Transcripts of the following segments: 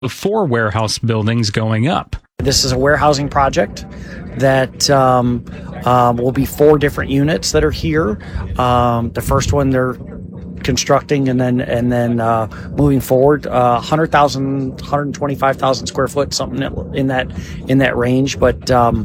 of 4 warehouse buildings going up. This is a warehousing project that will be 4 different units that are here. The first one they're constructing and then moving forward, 100,000, 125,000 square foot, something in that range. But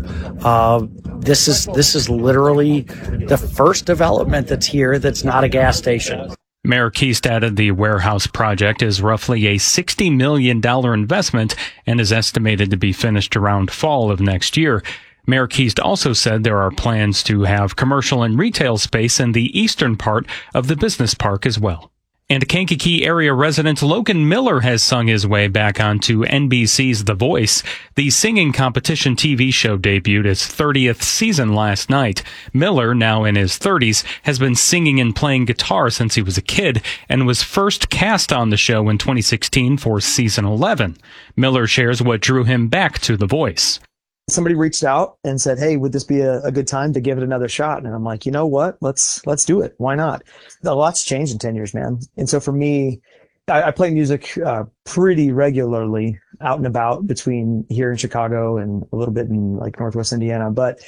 this is literally the first development that's here that's not a gas station. Mayor Keast added the warehouse project is roughly a $60 million investment and is estimated to be finished around fall of next year. Mayor Keast also said there are plans to have commercial and retail space in the eastern part of the business park as well. And Kankakee area resident Logan Miller has sung his way back onto NBC's The Voice. The singing competition TV show debuted its 30th season last night. Miller, now in his 30s, has been singing and playing guitar since he was a kid and was first cast on the show in 2016 for season 11. Miller shares what drew him back to The Voice. Somebody reached out and said, "Hey, would this be a good time to give it another shot?" And I'm like, you know what? Let's do it. Why not? A lot's changed in 10 years, man. And so for me, I play music pretty regularly out and about between here in Chicago and a little bit in like Northwest Indiana. But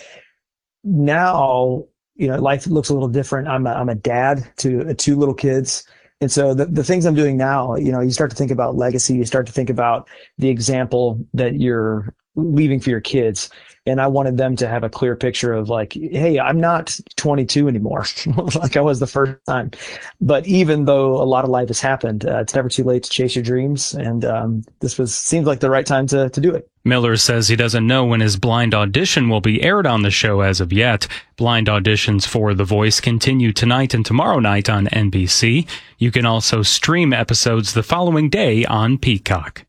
now, life looks a little different. I'm a dad to 2 little kids. And so the things I'm doing now, you start to think about legacy. You start to think about the example that you're leaving for your kids. And I wanted them to have a clear picture of like, hey, I'm not 22 anymore like I was the first time. But even though a lot of life has happened, it's never too late to chase your dreams. And seems like the right time to do it. Miller says he doesn't know when his blind audition will be aired on the show as of yet. Blind auditions for The Voice continue tonight and tomorrow night on NBC. You can also stream episodes the following day on Peacock.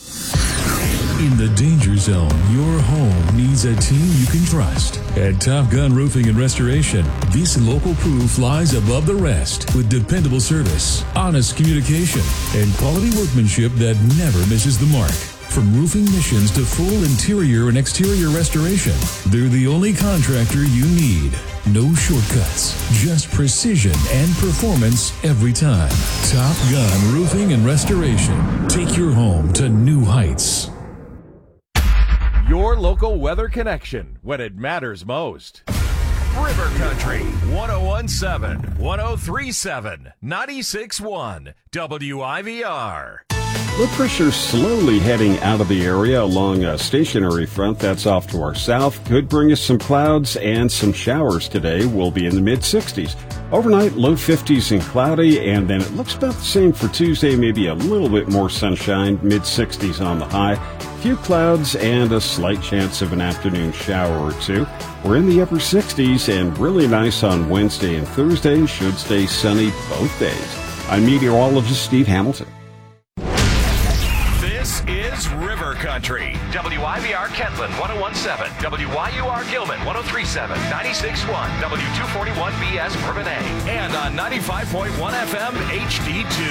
In the danger zone, your home needs a team you can trust. At Top Gun Roofing and Restoration, this local crew flies above the rest with dependable service, honest communication, and quality workmanship that never misses the mark. From roofing missions to full interior and exterior restoration, they're the only contractor you need. No shortcuts, just precision and performance every time. Top Gun Roofing and Restoration. Take your home to new heights. Your local weather connection when it matters most. River Country 1017, 1037, 96.1 WIVR. Low pressure slowly heading out of the area along a stationary front that's off to our south. Could bring us some clouds and some showers today. We'll be in the mid-60s. Overnight, low 50s and cloudy, and then it looks about the same for Tuesday, maybe a little bit more sunshine, mid-60s on the high. Few clouds and a slight chance of an afternoon shower or two. We're in the upper 60s and really nice on Wednesday and Thursday. Should stay sunny both days. I'm meteorologist Steve Hamilton. This is River Country. WIVR Kentland 1017, WYUR Gilman 1037, 96.1, W241BS Bourbonnais, and on 95.1 FM HD2.